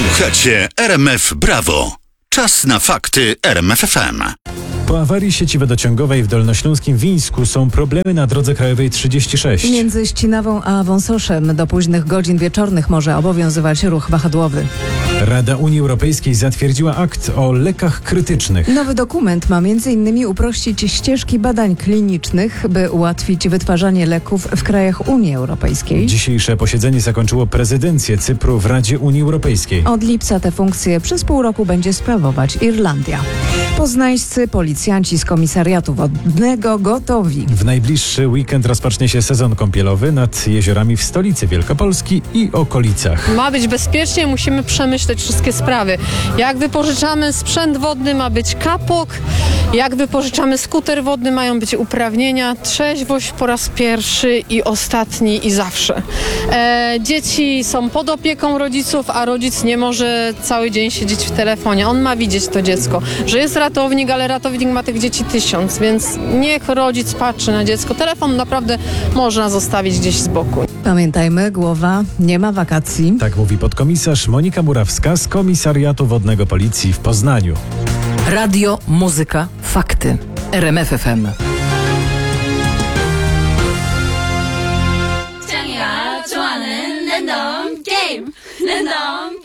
Słuchacie RMF Brawo. Czas na fakty RMF FM. Po awarii sieci wodociągowej w dolnośląskim Wińsku są problemy na drodze krajowej 36. Między Ścinawą a Wąsoszem do późnych godzin wieczornych może obowiązywać ruch wahadłowy. Rada Unii Europejskiej zatwierdziła akt o lekach krytycznych. Nowy dokument ma m.in. uprościć ścieżki badań klinicznych, by ułatwić wytwarzanie leków w krajach Unii Europejskiej. Dzisiejsze posiedzenie zakończyło prezydencję Cypru w Radzie Unii Europejskiej. Od lipca tę funkcję przez pół roku będzie sprawować Irlandia. Poznańscy policjanci z komisariatu wodnego gotowi. W najbliższy weekend rozpocznie się sezon kąpielowy nad jeziorami w stolicy Wielkopolski i okolicach. Ma być bezpiecznie, musimy przemyśleć wszystkie sprawy. Jak wypożyczamy sprzęt wodny, ma być kapok. Jak wypożyczamy skuter wodny, mają być uprawnienia. Trzeźwość po raz pierwszy i ostatni i zawsze. Dzieci są pod opieką rodziców, a rodzic nie może cały dzień siedzieć w telefonie. On ma widzieć to dziecko, że jest ratownik, ale ratownik ma tych dzieci 1000, więc niech rodzic patrzy na dziecko. Telefon naprawdę można zostawić gdzieś z boku. Pamiętajmy, głowa nie ma wakacji. Tak mówi podkomisarz Monika Murawska z Komisariatu Wodnego Policji w Poznaniu. Radio, muzyka, fakty. RMF FM. 张牙抓人，人懂 game，人懂